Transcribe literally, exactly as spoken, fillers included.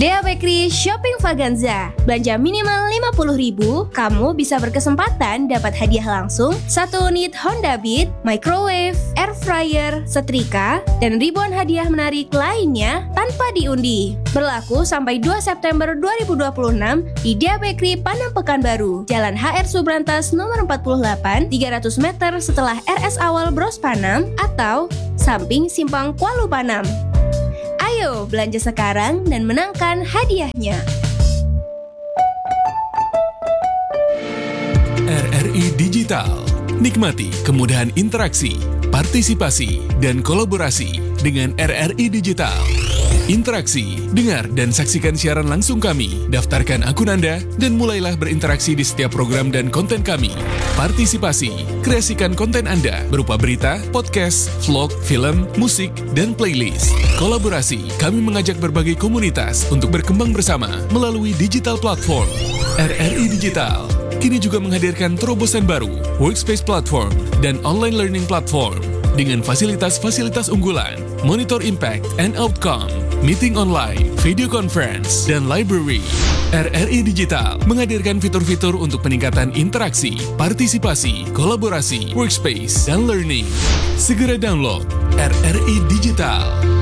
Dea Bakery Shopping Vaganza. Belanja minimal lima puluh ribu, kamu bisa berkesempatan dapat hadiah langsung satu unit Honda Beat, microwave, air fryer, setrika, dan ribuan hadiah menarik lainnya tanpa diundi. Berlaku sampai dua September dua ribu dua puluh enam di Dea Bakery Panam Pekanbaru, Jalan H R Subrantas nomor empat puluh delapan, tiga ratus meter setelah R S Awal Bros Panam atau samping Simpang Kuala Panam. Ayo belanja sekarang dan menangkan hadiahnya. R R I Digital. Nikmati kemudahan interaksi, partisipasi, dan kolaborasi dengan R R I Digital. Interaksi, dengar dan saksikan siaran langsung kami, daftarkan akun Anda, dan mulailah berinteraksi di setiap program dan konten kami. Partisipasi, kreasikan konten Anda berupa berita, podcast, vlog, film, musik, dan playlist. Kolaborasi, kami mengajak berbagai komunitas untuk berkembang bersama melalui digital platform. R R I Digital kini juga menghadirkan terobosan baru, workspace platform, dan online learning platform dengan fasilitas-fasilitas unggulan, monitor impact and outcome, meeting online, video conference, dan library. R R I Digital menghadirkan fitur-fitur untuk peningkatan interaksi, partisipasi, kolaborasi, workspace, dan learning. Segera download R R I Digital.